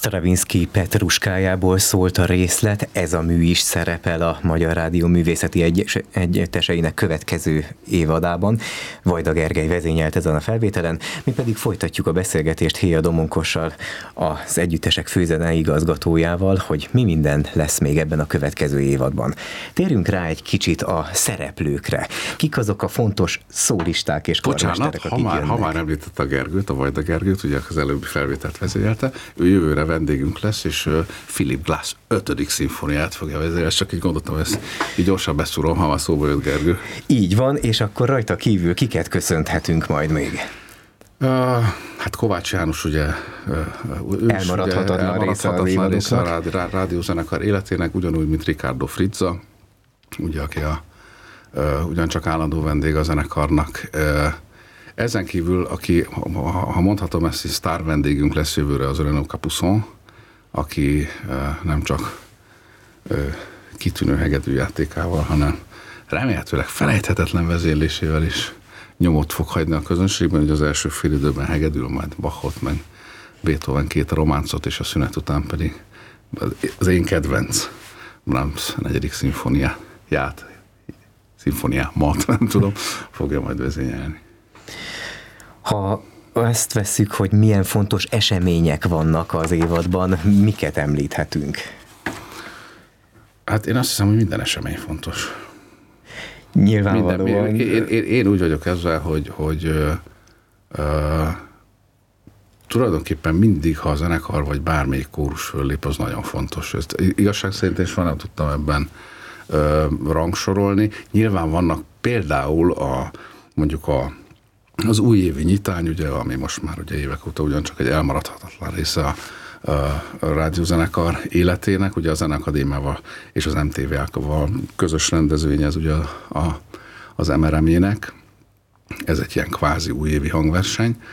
Stravinsky Petruskájából szólt a részlet, ez a mű is szerepel a Magyar Rádió Művészeti Együtteseinek következő évadában. Vajda Gergely vezényelt ezen a felvételen, mi pedig folytatjuk a beszélgetést Héja Domonkossal, az együttesek főzenei igazgatójával, hogy mi minden lesz még ebben a következő évadban. Térjünk rá egy kicsit a szereplőkre. Kik azok a fontos szólisták és karmesterek, akik jönnek? Ha már említett a Gergőt, a Vajda Gergőt, ugye az előbbi felvételt vezényelte, ő jövőre vendégünk lesz, és Philip Glass 5. szimfóniát fogja vezényelni. Csak így gondoltam, ezt így gyorsan beszúrom, ha már szóba jött Gergő. Így van, és akkor rajta kívül kiket köszönhetünk majd még? Hát Kovács János ugye elmaradhatatlan része a rádiózenekar életének, ugyanúgy, mint Riccardo Frizza, ugye, aki ugyancsak állandó vendég a zenekarnak. Ezen kívül, aki, ha mondhatom ezt, hogy sztár vendégünk lesz jövőre, az Renaud Capuçon, aki nem csak kitűnő hegedűjátékával, hanem remélhetőleg felejthetetlen vezénylésével is nyomot fog hagyni a közönségben, hogy az első fél időben hegedül, majd Bachot, meg Beethoven 2 románcot, és a szünet után pedig az én kedvenc Brahms 4. szimfóniámat, nem tudom, fogja majd vezényelni. Ha ezt vesszük, hogy milyen fontos események vannak az évadban, miket említhetünk? Hát én azt hiszem, hogy minden esemény fontos. Nyilvánvalóan. Én úgy vagyok ezzel, hogy tulajdonképpen mindig, ha a zenekar vagy bármelyik kórus föllép, az nagyon fontos. Ezt igazság szerint én soha nem tudtam ebben rangsorolni. Nyilván vannak például mondjuk az újévi nyitány, ugye, ami most már ugye évek óta ugyancsak egy elmaradhatatlan része a rádiózenekar életének, ugye a Zeneakadémiával és az MTV-val közös rendezvénye, ez ugye az MRM-jének. Ez egy ilyen kvázi újévi hangverseny,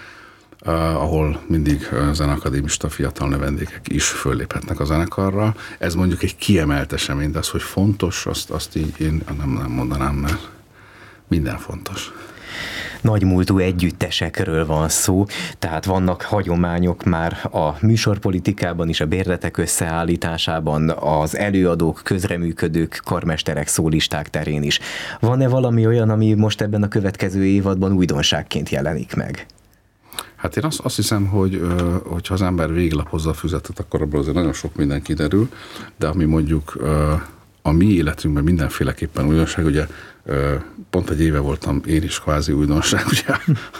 ahol mindig zeneakadémista fiatal növendékek is fölléphetnek a zenekarra. Ez mondjuk egy kiemelt esemény, de az, hogy fontos, azt így én nem mondanám, mert minden fontos. Nagymúltú együttesekről van szó, tehát vannak hagyományok már a műsorpolitikában is, a bérletek összeállításában, az előadók, közreműködők, karmesterek, szólisták terén is. Van-e valami olyan, ami most ebben a következő évadban újdonságként jelenik meg? Hát én azt hiszem, hogy ha az ember végiglapozza a füzetet, akkor abból azért nagyon sok minden kiderül, de ami mondjuk a mi életünkben mindenféleképpen újdonság, ugye pont egy éve voltam én is kvázi újdonság ugye,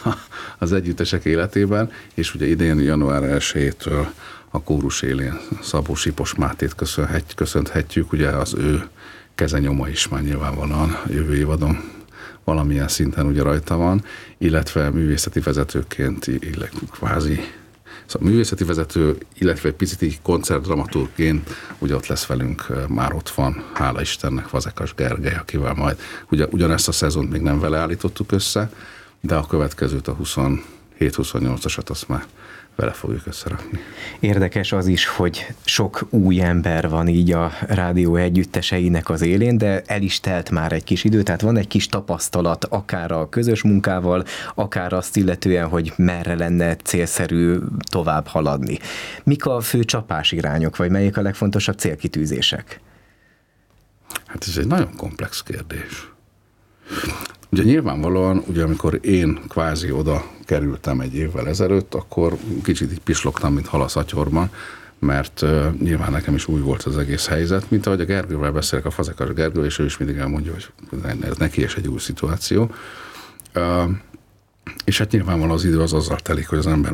az együttesek életében, és ugye idén január 1-től a kórus élén Szabó Sipos Mátét köszönhetjük, ugye az ő kezenyoma is már nyilvánvalóan jövő évadon valamilyen szinten ugye rajta van, illetve művészeti vezetőként kvázi, szóval művészeti vezető, illetve egy picit koncertdramaturgként ugye ott lesz velünk, már ott van, hála Istennek, Fazekas Gergely, akivel majd ugyanezt a szezont még nem vele állítottuk össze, de a következőt, a 27-28-asat azt már vele fogjuk összerakni. Érdekes az is, hogy sok új ember van így a rádió együtteseinek az élén, de el is telt már egy kis idő, tehát van egy kis tapasztalat akár a közös munkával, akár azt illetően, hogy merre lenne célszerű tovább haladni. Mik a fő csapásirányok, vagy melyek a legfontosabb célkitűzések? Hát ez egy nagyon komplex kérdés. Ugye nyilvánvalóan, ugye amikor én kvázi oda kerültem egy évvel ezelőtt, akkor kicsit így pislogtam, mint hal a szatyorban, mert nyilván nekem is új volt az egész helyzet, mint ahogy a Gergővel beszélek, a Fazekas Gergő, és ő is mindig elmondja, hogy ez neki is egy új szituáció. És hát nyilvánvalóan az idő az azzal telik, hogy az ember